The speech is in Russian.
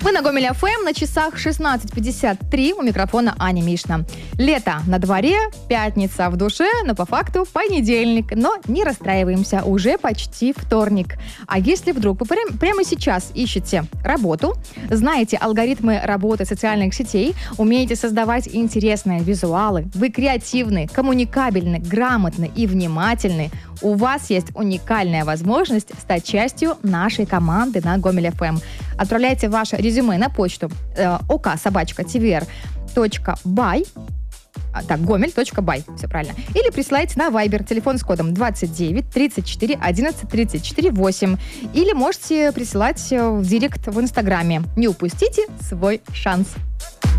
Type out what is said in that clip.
Вы на Гомель ФМ, на часах 16:53, у микрофона Аня Мишна. Лето на дворе, пятница в душе, но по факту понедельник. Но не расстраиваемся, уже почти вторник. А если вдруг вы прямо сейчас ищете работу, знаете алгоритмы работы социальных сетей, умеете создавать интересные визуалы, вы креативны, коммуникабельны, грамотны и внимательны, у вас есть уникальная возможность стать частью нашей команды на Гомель ФМ. Отправляйте ваше резюме на почту ok@tvr.by, gomel.by, все правильно. Или присылайте на Viber, телефон с кодом 29 34 11 34 8. Или можете присылать в директ в Инстаграме. Не упустите свой шанс.